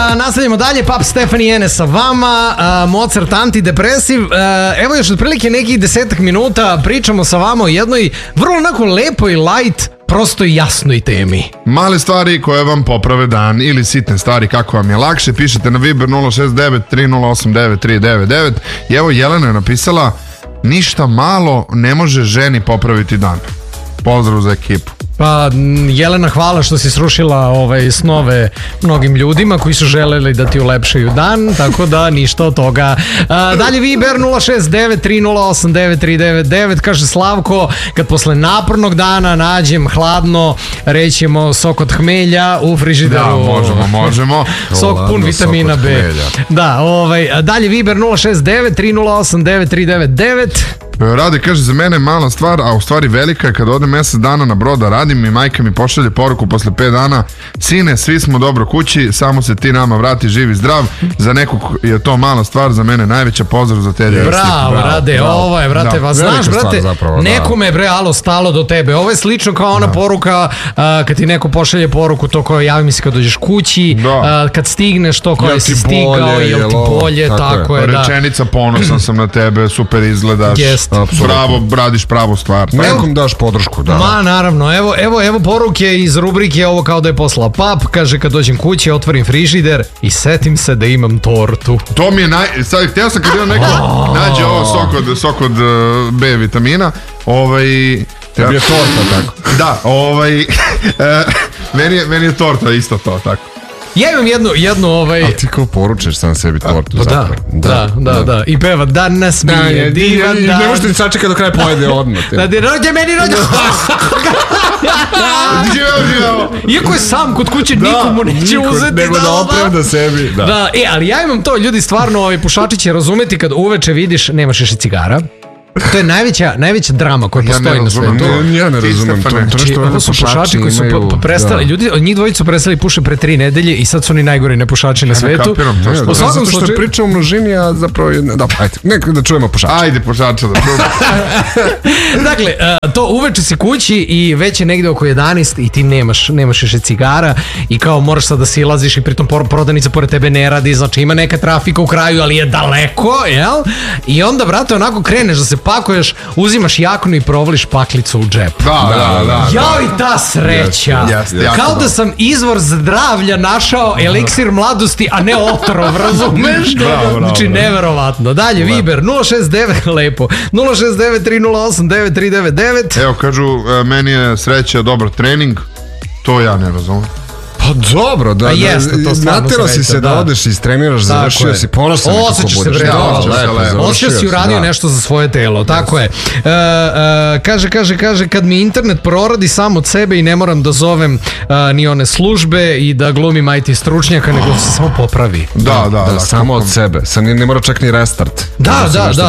nastavljamo dalje. Pap Stefani Ene sa vama, Mozart antidepresiv. Evo još otprilike nekih 10 minuta pričamo sa vama o jednoj vrlo onako lepoj, light, prosto i jasnoj temi. Male stvari koje vam poprave dan ili sitne stvari kako vam je lakše. Pišete na Viber 069 3089 399. I evo Jelena je napisala: ništa malo ne može ženi popraviti dan. Pozdrav za ekipu. Pa Jelena, hvala što si srušila snove mnogim ljudima koji su želeli da ti ulepšaju dan, tako da ništa od toga. Dalje Viber 069 3089 399. Kaže Slavko: kad posle napornog dana nađem hladno, rećemo sok od hmelja u frižideru. Da, možemo. Sok pun vitamina B. Da, dalje Viber 069 3089 399. Rade kaže: za mene mala stvar, a u stvari velika je kad odem mjesec dana na brod da radim i majka mi pošalje poruku posle 5 dana: sine, svi smo dobro kući, samo se ti nama vrati živ i zdrav. Za nekog je to mala stvar, za mene najveća. Pozdrav za te. Bravo, Rade, ovo je, brate, vas znaš, brate, zapravo, nekome bre, alo, stalo do tebe. Ovo je slično kao ona poruka kad ti neko pošalje poruku, to kao javi mi se kad dođeš kući, kad stigneš, to kao jesi stigao, jel ti bolje, tako je, da. Rečenica: ponosan sam na tebe, super izgledaš. Bravo, radiš pravu stvar. Nekom daš podršku, da. Ma, naravno, evo poruke iz rubrike ovo kao da je poslala Pap. Kaže: kad dođem kući, otvorim frižider i setim se da imam tortu. To mi je sad, htio sam kad imam neko nađe ovo sok od B vitamina. Tebi je torta, tako. Da, meni je torta isto to, tako. Ja imam jednu Ali ti kao poručeš sam sebi tortu, zapravo. Da. I peva: danas mi je divan dan. Ne možete sačekati do kraja pojede odmah. Da ti rođe meni rođe. Iako je sam kod kuće, nikomu neće uzeti. Nego da opravda sebi. Da, ali ja imam to, ljudi, stvarno, pušači će razumeti kad uveče vidiš nemaš još cigara. To je najveća drama koja postoji na svetu. Ja ne razumem to. Ovo su pušači koji su prestali, ljudi od njih dvojica prestali puše pre 3 nedelje i sad su oni najgori nepušači na svetu. Zato što je priča o množini, a zapravo da, ajde, nekako da čujemo pušača. Ajde pušača da čujemo. Dakle, to uveče si kući i već je negde oko 11 i ti nemaš još cigara i kao moraš sad da silaziš i pritom prodavnica pored tebe ne radi, znači ima neka trafika u kraju, ali je daleko, jel? I onda, brate, onako kreneš da se pakuješ, uzimaš jaknu i provališ paklicu u džep. Da. Jao, i ta sreća. Kao da sam izvor zdravlja našao, eliksir mladosti, a ne otrov, razumeš? Znači, neverovatno. Dalje, Viber 069, lepo, 069 308 9399. Evo, kažu, meni je sreća dobar trening. To ja ne razumem. Pa dobro, da, natjerao si se da odeš i istreniraš, završio si, ponosan nekako budeš. Osjećao si uradio nešto za svoje telo, tako je. Kaže, kad mi internet proradi sam od sebe i ne moram da zovem ni one službe i da glumim IT stručnjaka, nego se samo popravi. Da, samo od sebe, sam ne mora čak ni restart. Da.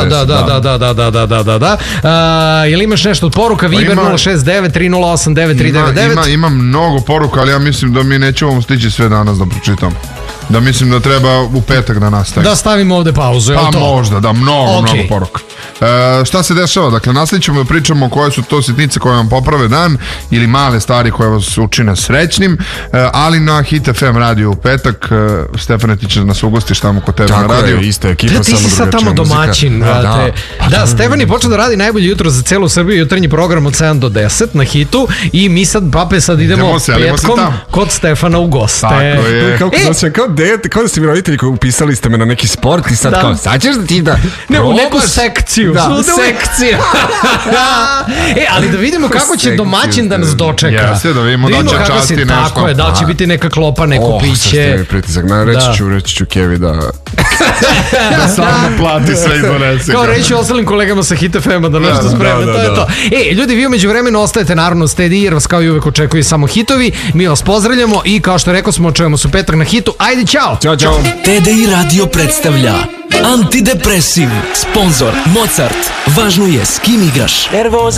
Jel imaš nešto od poruka? Viber 069 308 9399. Ima mnogo poruka, ali ja mislim da mi nećemo stići sve danas da pročitam. Da mislim da treba u petak da nastavimo. Da stavimo ovde pauzu, je li to? Pa možda, da, mnogo poruka. Šta se dešava? Dakle, nastavit ćemo da pričamo koje su to sitnice koje vam poprave dan ili male stvari koje vas učine srećnim, ali na Hit FM radio u petak. Stefane, ti će nas ugostiš tamo kod tebe na radio. Tako je, ista ekipa, ti si sad tamo domaćin. Da, Stefan je počeo da radi najbolje jutro za celu Srbiju, jutarnji program od 7 do 10 na Hitu i mi sad, Pape, sad idemo petkom kod Stefana u goste. Tako je. Kao da ste mi roditelji koji upisali ste me na neki sport i sad kao, sad ćeš da ti da ne, u neku sekciju. Da, sekciju. Ali da vidimo kako će domaćin da nas dočeka. Jeste, da vidimo da će časti nešto. Tako je, da li će biti neka klopa, neko piće. Sad ste mi pritisak. Reći ću Kevi da samo plati sve izdonese. Kao reći ostalim kolegama sa Hit FM-a da nešto spreme, to je to. Ljudi, vi umeđu vremenu ostajete naravno stedi jer vas kao i uvek očekuju samo hitovi. Mi vas pozdravljamo i kao što rekao smo, čujemo se u petak na Hitu. Ajde, čao! Ćao! TDI Radio predstavlja Antidepresiv. Sponzor Mozart. Važno je s kim igraš.